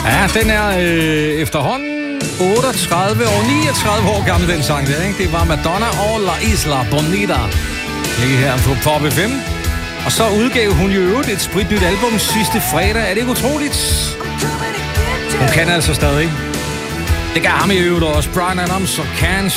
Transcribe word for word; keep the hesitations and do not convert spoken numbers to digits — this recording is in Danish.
Ja, den er øh, efterhånden otteogtredive år, niogtredive år gammel, den sang der, ikke? Det var Madonna og La Isla Bonita. Lige her på Pop F M. Og så udgav hun jo øvrigt et spritnyt album sidste fredag. Er det ikke utroligt? Hun kan altså stadig. Det gør ham i øvrigt også. Bryan Adams og Can't